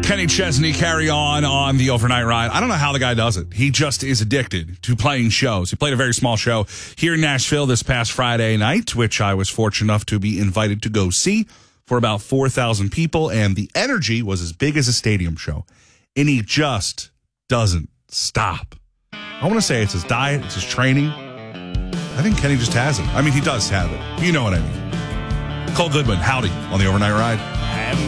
Kenny Chesney carry on the overnight ride. I don't know how the guy does it. He just is addicted to playing shows. He played a very small show here in Nashville this past Friday night, which I was fortunate enough to be invited to go see for about 4,000 people, and the energy was as big as a stadium show. And he just doesn't stop. I want to say it's his diet, it's his training. I think Kenny just has it. I mean, he does have it. You know what I mean. Cole Goodman, howdy on the overnight ride.